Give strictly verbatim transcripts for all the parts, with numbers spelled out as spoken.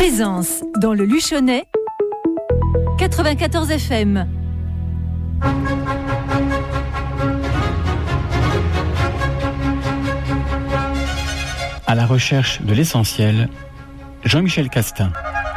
Présence dans le Luchonnais, quatre-vingt-quatorze F M. À la recherche de l'essentiel, Jean-Michel Castin.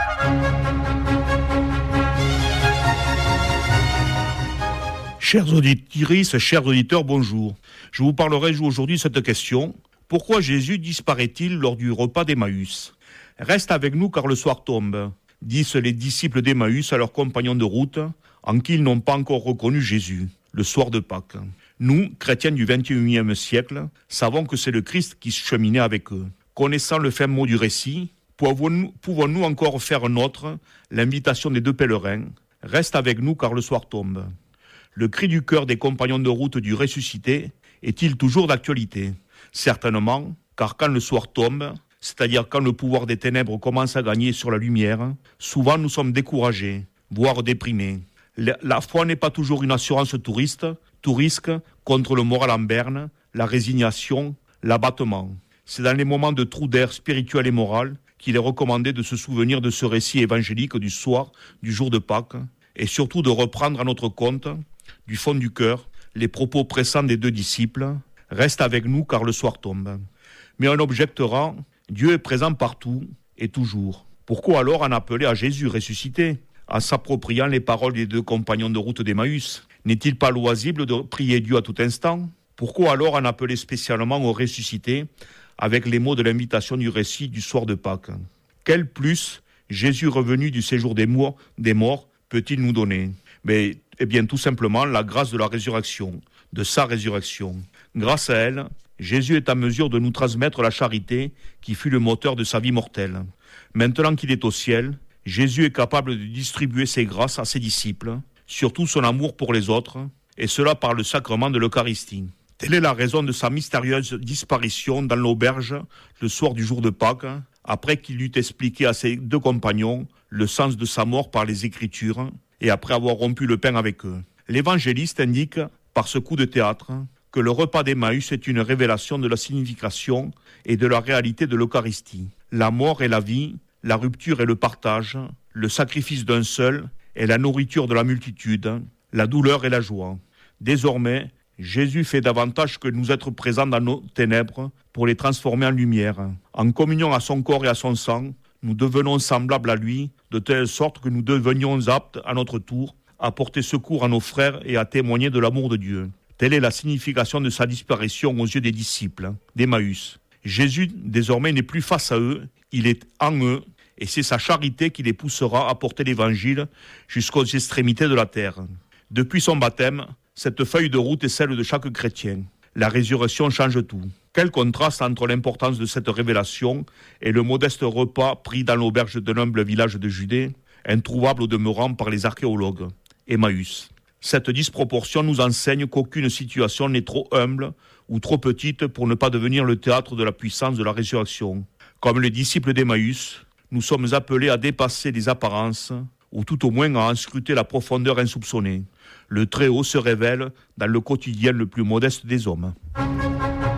Chers auditrices, chers auditeurs, bonjour. Je vous parlerai aujourd'hui de cette question. Pourquoi Jésus disparaît-il lors du repas d'Emmaüs ? Reste avec nous car le soir tombe, disent les disciples d'Emmaüs à leurs compagnons de route, en qui ils n'ont pas encore reconnu Jésus, le soir de Pâques. Nous, chrétiens du vingt et unième siècle, savons que c'est le Christ qui cheminait avec eux. Connaissant le fin mot du récit, pouvons-nous, pouvons-nous encore faire nôtre l'invitation des deux pèlerins ? Reste avec nous car le soir tombe. Le cri du cœur des compagnons de route du ressuscité est-il toujours d'actualité ? Certainement, car quand le soir tombe, c'est-à-dire quand le pouvoir des ténèbres commence à gagner sur la lumière, souvent nous sommes découragés, voire déprimés. La foi n'est pas toujours une assurance touriste, tout risque contre le moral en berne, la résignation, l'abattement. C'est dans les moments de trou d'air spirituel et moral qu'il est recommandé de se souvenir de ce récit évangélique du soir, du jour de Pâques, et surtout de reprendre à notre compte, du fond du cœur, les propos pressants des deux disciples. Reste avec nous car le soir tombe. Mais on objectera, Dieu est présent partout et toujours. Pourquoi alors en appeler à Jésus ressuscité, en s'appropriant les paroles des deux compagnons de route d'Emmaüs ? N'est-il pas loisible de prier Dieu à tout instant ? Pourquoi alors en appeler spécialement au ressuscité avec les mots de l'invitation du récit du soir de Pâques ? Quel plus Jésus revenu du séjour des morts, des morts peut-il nous donner ? Mais, eh bien, tout simplement la grâce de la résurrection, de sa résurrection. Grâce à elle, Jésus est en mesure de nous transmettre la charité qui fut le moteur de sa vie mortelle. Maintenant qu'il est au ciel, Jésus est capable de distribuer ses grâces à ses disciples, surtout son amour pour les autres, et cela par le sacrement de l'Eucharistie. Telle est la raison de sa mystérieuse disparition dans l'auberge le soir du jour de Pâques, après qu'il eut expliqué à ses deux compagnons le sens de sa mort par les Écritures, et après avoir rompu le pain avec eux. L'évangéliste indique, par ce coup de théâtre, que le repas d'Emmaüs est une révélation de la signification et de la réalité de l'Eucharistie. La mort et la vie, la rupture et le partage, le sacrifice d'un seul et la nourriture de la multitude, la douleur et la joie. Désormais, Jésus fait davantage que nous être présents dans nos ténèbres pour les transformer en lumière. En communion à son corps et à son sang, nous devenons semblables à lui, de telle sorte que nous devenions aptes, à notre tour, à porter secours à nos frères et à témoigner de l'amour de Dieu. Telle est la signification de sa disparition aux yeux des disciples d'Emmaüs. Jésus, désormais, n'est plus face à eux, il est en eux, et c'est sa charité qui les poussera à porter l'évangile jusqu'aux extrémités de la terre. Depuis son baptême, cette feuille de route est celle de chaque chrétien. La résurrection change tout. Quel contraste entre l'importance de cette révélation et le modeste repas pris dans l'auberge d'un humble village de Judée, introuvable au demeurant par les archéologues, Emmaüs. Cette disproportion nous enseigne qu'aucune situation n'est trop humble ou trop petite pour ne pas devenir le théâtre de la puissance de la résurrection. Comme les disciples d'Emmaüs, nous sommes appelés à dépasser les apparences, ou tout au moins à en scruter la profondeur insoupçonnée. Le Très-Haut se révèle dans le quotidien le plus modeste des hommes.